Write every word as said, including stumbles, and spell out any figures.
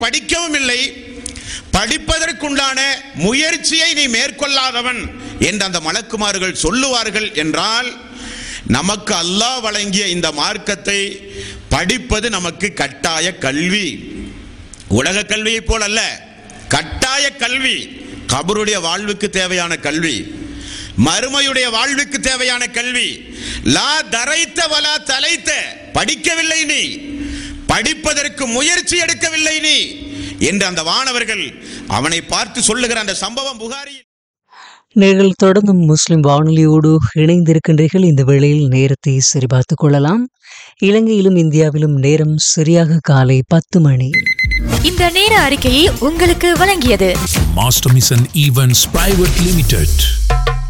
படிக்கவும் இல்லை, படிப்பதற்குண்டான முயற்சியை நீ மேற்கொள்ளாதவன் என்று அந்த மலக்குமார்கள் சொல்லுவார்கள் என்றால், நமக்கு அல்லாஹ் வழங்கிய இந்த மார்க்கத்தை படிப்பது நமக்கு கட்டாய கல்வி. உலக கல்வியை போல் அல்ல, கட்டாய கல்வி. கபருடைய வாழ்வுக்கு தேவையான கல்வி, மறுமையுடைய வாழ்வுக்கு தேவையான கல்வி. லா தரைத்த வலா தலைத்த, படிக்கவில்லை நீ, படிப்பதற்கு முயற்சி எடுக்கவில்லை நீ என்று அந்த வானவர்கள் அவனை பார்த்து சொல்லுகிற அந்த சம்பவம் புகாரியில். நீங்கள் தொடர்ந்தும் முஸ்லிம் வானொலியோடு இணைந்திருக்கின்றீர்கள். இந்த வேளையில் நேரத்தை சரிபார்த்துக் கொள்ளலாம். இலங்கையிலும் இந்தியாவிலும் நேரம் சரியாக காலை பத்து மணி. இந்த நேர அறிக்கையை உங்களுக்கு வழங்கியது master mission events private limited.